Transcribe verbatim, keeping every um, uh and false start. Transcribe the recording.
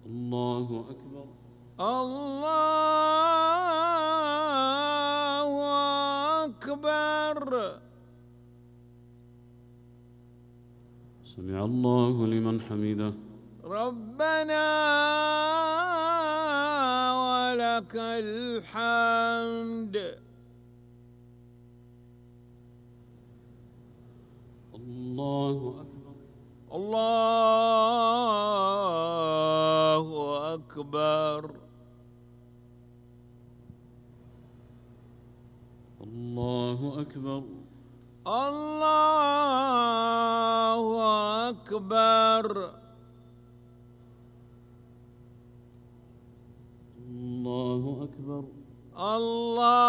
الله أكبر. الله أكبر. سمع الله لمن حمده. ربنا ولك الحمد. الله أكبر. الله أكبر. الله أكبر. الله أكبر. الله أكبر. الله